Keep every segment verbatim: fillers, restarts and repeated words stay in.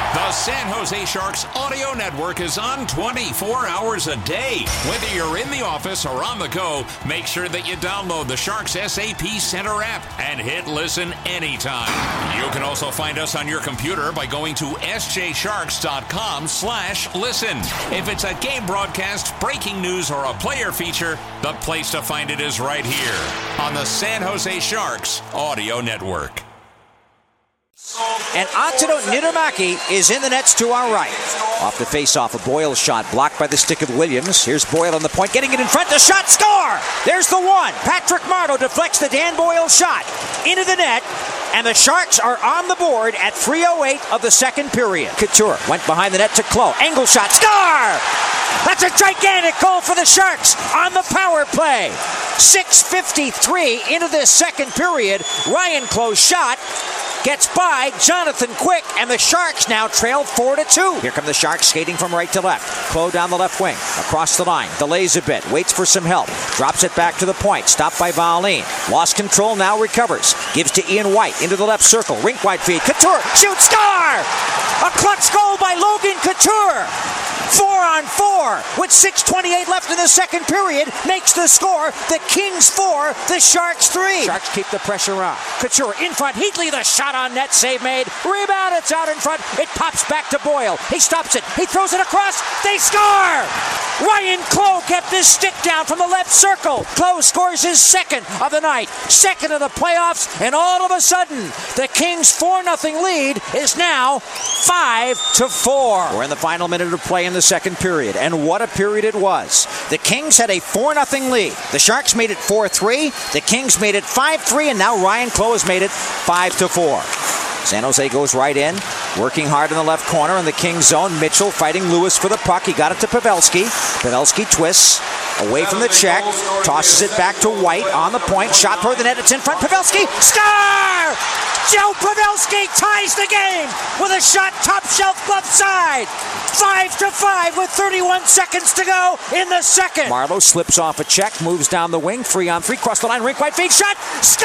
The San Jose Sharks audio network is on twenty-four hours a day. Whether you're in the office or on the go, make sure that you download the Sharks S A P Center app and hit listen anytime. You can also find us on your computer by going to s j sharks dot com slash listen. If it's a game broadcast, breaking news, or a player feature, the place to find it is right here on the San Jose Sharks audio network. And Antino Niedermaki is in the nets to our right. Off the face-off, a Boyle shot blocked by the stick of Williams. Here's Boyle on the point, getting it in front. The shot, score! There's the one. Patrick Marleau deflects the Dan Boyle shot into the net. And the Sharks are on the board at three oh eight of the second period. Couture went behind the net to Clough. Angle shot, score! That's a gigantic goal for the Sharks on the power play. six fifty-three into this second period. Ryan Clough's shot gets by Jonathan Quick, and the Sharks now trail four to two. Here come the Sharks skating from right to left. Clough down the left wing, across the line, delays a bit, waits for some help, drops it back to the point, stopped by Valin. Lost control, now recovers, gives to Ian White into the left circle, rink wide feed, Couture, shoots, score! A clutch goal by Logan Couture. Four on four with six twenty-eight left in the second period makes the score. The Kings four, the Sharks three. Sharks keep the pressure on. Couture in front. Heatley, the shot on net, save made. Rebound, it's out in front. It pops back to Boyle. He stops it. He throws it across. They score! Ryan Clough kept his stick down from the left circle. Clough scores his second of the night, second of the playoffs, and all of a sudden, the Kings four nothing lead is now five to four. We're in the final minute of play in the second period, and what a period it was. The Kings had a four nothing lead. The Sharks made it four three. The Kings made it five three, and now Ryan Clough has made it five to four. San Jose goes right in, working hard in the left corner in the Kings zone. Mitchell fighting Lewis for the puck. He got it to Pavelski. Pavelski twists away from the check, tosses it back to White on the point. Shot toward the net. It's in front. Pavelski, score! Joe Pavelski ties the game with a shot top shelf glove side. Five to five with thirty-one seconds to go in the second. Marleau slips off a check, moves down the wing, three on three, cross the line, rink wide feed, shot,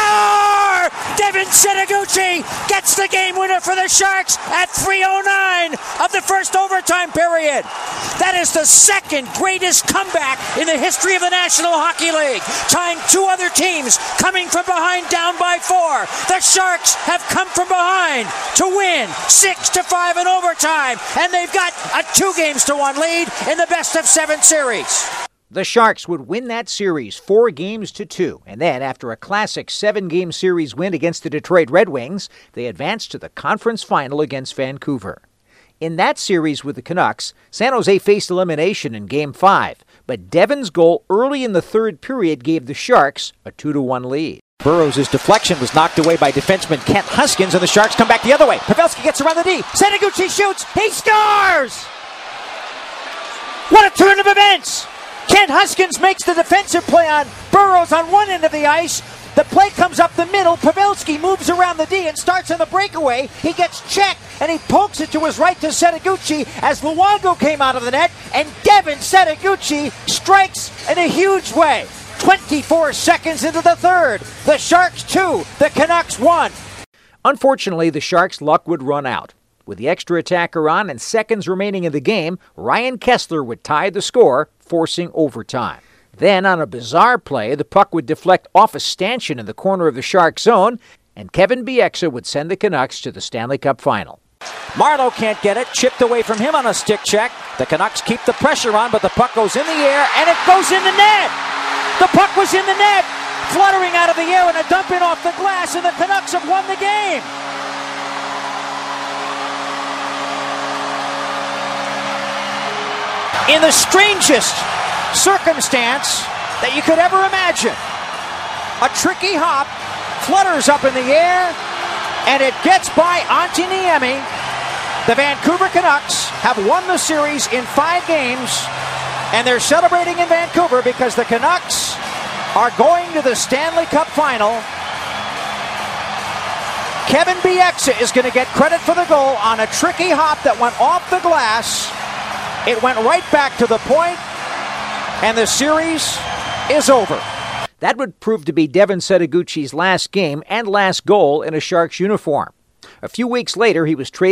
score! Devin Setoguchi gets the game winner for the Sharks at three oh nine of the first overtime period. That is the second greatest comeback in the history of the National Hockey League, tying two other teams coming from behind down by four. The Sharks have come from behind to win six to five in overtime, and they've got a two games to one lead in the best of seven series. The Sharks would win that series four games to two, and then after a classic seven-game series win against the Detroit Red Wings, they advanced to the conference final against Vancouver. In that series with the Canucks, San Jose faced elimination in Game five, but Devin's goal early in the third period gave the Sharks a two to one lead. Burrows' deflection was knocked away by defenseman Kent Huskins, and the Sharks come back the other way. Pavelski gets around the D. Setoguchi shoots. He scores! What a turn of events! Kent Huskins makes the defensive play on Burrows on one end of the ice. The play comes up the middle. Pavelski moves around the D and starts on the breakaway. He gets checked, and he pokes it to his right to Setoguchi as Luongo came out of the net, and Devin Setoguchi strikes in a huge way. twenty-four seconds into the third. The Sharks two, the Canucks one. Unfortunately, the Sharks' luck would run out. With the extra attacker on and seconds remaining in the game, Ryan Kessler would tie the score, forcing overtime. Then, on a bizarre play, the puck would deflect off a stanchion in the corner of the Sharks zone, and Kevin Bieksa would send the Canucks to the Stanley Cup final. Marleau can't get it, chipped away from him on a stick check. The Canucks keep the pressure on, but the puck goes in the air, and it goes in the net! The puck was in the net, fluttering out of the air and a dump in off the glass, and the Canucks have won the game. In the strangest circumstance that you could ever imagine, a tricky hop flutters up in the air, and it gets by Antti Niemi. The Vancouver Canucks have won the series in five games, and they're celebrating in Vancouver because the Canucks are going to the Stanley Cup final. Kevin Bieksa is going to get credit for the goal on a tricky hop that went off the glass. It went right back to the point, and the series is over. That would prove to be Devin Setoguchi's last game and last goal in a Sharks uniform. A few weeks later, he was traded